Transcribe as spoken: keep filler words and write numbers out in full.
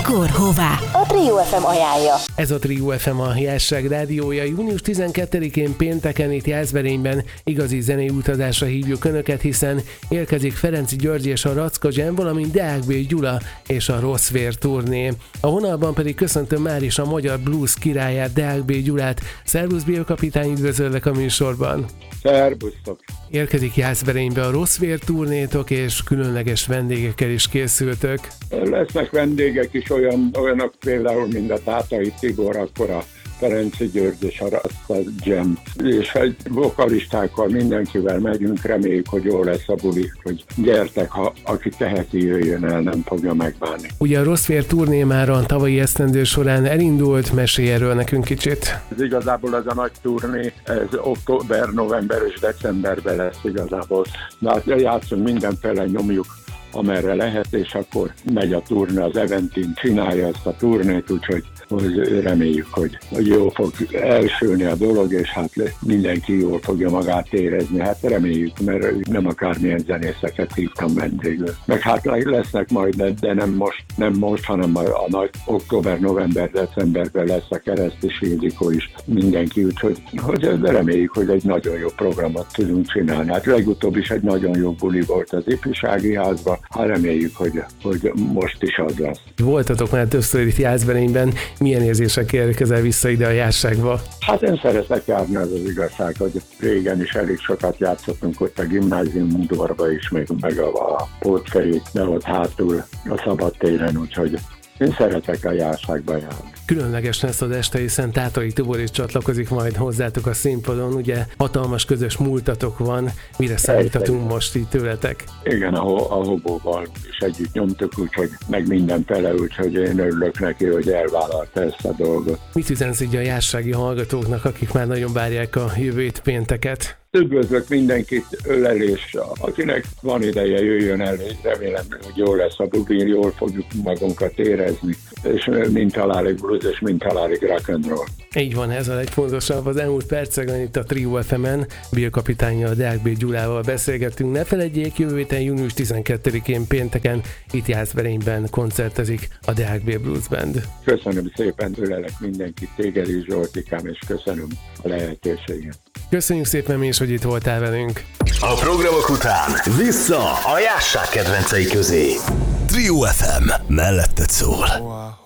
Mikor, hová? A Trio ef em ajánlja. Ez a Trio ef em a Jászság rádiója. június tizenkettedikén pénteken itt Jászberényben igazi zenei utazásra hívjuk Önöket, hiszen érkezik Ferenczy György és a Racka Jam, valamint Deák B. Gyula és a Rossz Vér turné. A vonalban pedig köszöntöm már is a magyar blues királyát, Deák B. Gyulát. Szervusz, bírkapitány, üdvözöllek a műsorban. Szervusztok! Érkezik Jászberénybe a Rossz Vér turnétok, és különleges vendégekkel is készültök. Lesznek vendégek is, olyan, olyanok például, mint a Tátai Tibor, akkor a Ferenczy György és a Racka Jam. És egy vokalistákkal, mindenkivel megyünk, reméljük, hogy jó lesz a buli, hogy gyertek, ha aki teheti, jöjjön el, nem fogja megbánni. Ugye a Rossz Vér turné már a tavalyi esztendő során elindult, mesélj erről nekünk kicsit. Ez igazából ez a nagy turné, ez október, november és decemberben lesz igazából. De hát játszunk mindenféle, nyomjuk amerre lehet, és akkor megy a turné, az Eventin csinálja ezt a turnét, úgyhogy reméljük, hogy, hogy jól fog elsülni a dolog, és hát mindenki jól fogja magát érezni. Hát reméljük, mert nem akármilyen zenészeket hívtam vendégül. Meg hát lesznek majd, de, de nem most, nem most, hanem a, a nagy október, november, decemberben lesz a Keresztes Ildikó is mindenki, úgyhogy hogy reméljük, hogy egy nagyon jó programot tudunk csinálni. Hát legutóbb is egy nagyon jó buli volt az Ifjúsági Házban, hát reméljük, hogy, hogy most is az lesz. Voltatok már többször itt Jászberényben, milyen érzések érkezel vissza ide a Jászságba? Hát én szeretek járni, az az igazság, hogy régen is elég sokat játszottunk ott a gimnázium udvarba is, még meg a, a Pótferi, de ott hátul a szabadtéren, úgyhogy én szeretek a Jászságba járni. Különleges lesz az este, hiszen Tátai Tibor is csatlakozik majd hozzátok a színpadon, ugye hatalmas közös múltatok van, mire számíthatunk most így tőletek? Igen, a, a Hobóval is együtt nyomtuk, úgyhogy meg mindenfele, úgyhogy én örülök neki, hogy elvállalta ezt a dolgot. Mit üzensz így a jászsági hallgatóknak, akik már nagyon várják a jövő pénteket? Üdvözlök mindenkit, ölelés, akinek van ideje, jöjjön el, remélem, hogy jó lesz a buli, jól fogjuk magunkat érezni, és mind halálig blues, és mind halálig rock and roll. Így van, ez a legfontosabb. Az elmúlt percekben itt a Trio ef em-en bírkapitánnyal, Deák B. Gyulával beszélgettünk. Ne feledjék, jövő héten június tizenkettedikén pénteken itt Jászberényben koncertezik a Deák B. Blues Band. Köszönöm szépen, ölelek mindenkit, téged is, Zsoltikám, és köszönöm a lehetőséget. Köszönjük szépen mi is, hogy itt voltál velünk. A programok után vissza a Jászság kedvencei közé. Trio ef em melletted szól.